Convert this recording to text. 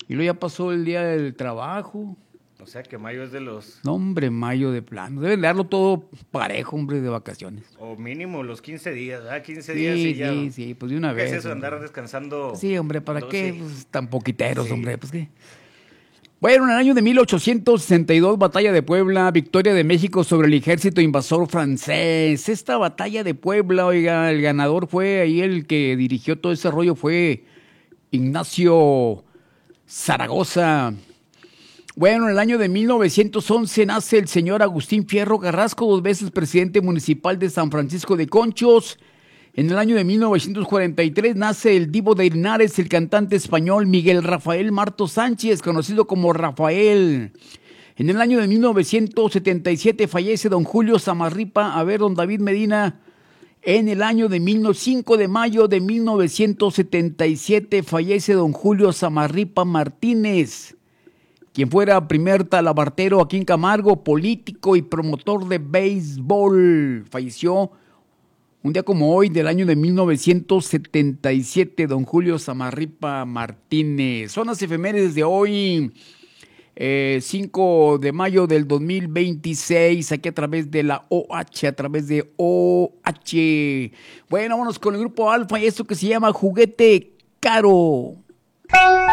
Y luego ya pasó el día del trabajo. O sea que mayo es de los... No, hombre, mayo de plano. Deben darlo todo parejo, hombre, de vacaciones. O mínimo los 15 días, ¿verdad? 15 días y ya... Sí, pues de una ¿Qué vez. es eso, hombre. andar descansando? Sí, hombre, ¿para 12? qué? Pues, tan poquiteros, Sí. hombre, pues qué. Bueno, en el año de 1862, batalla de Puebla, victoria de México sobre el ejército invasor francés. Esta batalla de Puebla, oiga, el ganador fue ahí, el que dirigió todo ese rollo fue Ignacio Zaragoza. Bueno, en el año de 1911 nace el señor Agustín Fierro Carrasco, 2 veces presidente municipal de San Francisco de Conchos. En el año de 1943 nace el divo de Linares, el cantante español Miguel Rafael Marto Sánchez, conocido como Rafael. En el año de 1977 fallece don Julio Samarripa, don David Medina. En el año de 5 de mayo de 1977 fallece don Julio Samarripa Martínez, quien fuera primer talabartero aquí en Camargo, político y promotor de béisbol. Falleció un día como hoy del año de 1977, don Julio Samarripa Martínez. Son las efemérides de hoy, 5 de mayo del 2026, aquí a través de la OH, a través de OH. Bueno, vámonos con el grupo Alfa y esto que se llama Juguete Caro.